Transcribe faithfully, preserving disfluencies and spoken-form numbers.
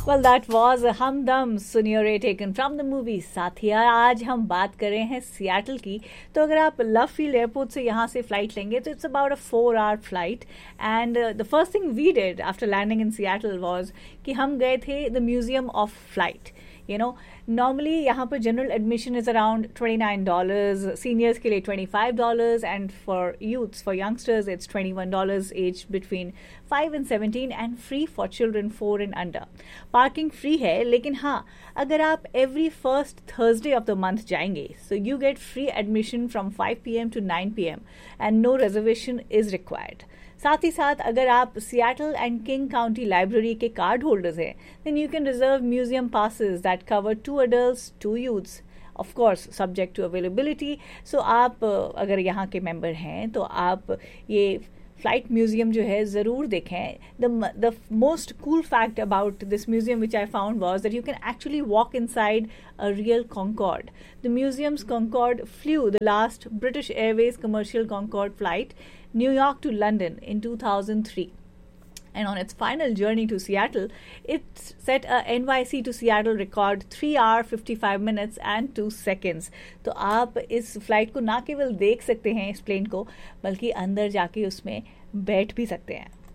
Well, that was a Humdum Sunure taken from the movie साथिया. आज हम बात कर रहे हैं सियाटल की. तो अगर आप लव फील्ड एयरपोर्ट से यहाँ से फ्लाइट लेंगे तो it's about a four hour flight. And the first thing we did after landing in Seattle was कि हम गए थे the museum of flight. You know normally यहाँ पर general admission is around twenty nine dollars, seniors के लिए twenty five dollars and for youths for youngsters it's twenty one dollars age between five and seventeen and free for children four and under. Parking free है, लेकिन हाँ अगर आप every first Thursday of the month जाएंगे so you get free admission from five P M to nine P M and no reservation is required. साथ ही साथ अगर आप Seattle and king county library के कार्ड होल्डर्स हैं then you can reserve museum passes that cover to adults to youths, of course subject to availability. सो आप अगर यहाँ के मेंबर हैं तो आप ये फ्लाइट म्यूजियम जो है ज़रूर देखें. The the most cool fact about this museum which I found was that you can actually walk in side a real Concord. The museums Concord flu the last British Airways commercial Concord flight New York to London in two thousand three. And on its final journey to Seattle, it set a N Y C to Seattle record three hours fifty-five minutes and two seconds. तो आप इस flight को ना केवल देख सकते हैं इस प्लेन को, बल्कि अंदर जाके उसमें बैठ भी सकते हैं.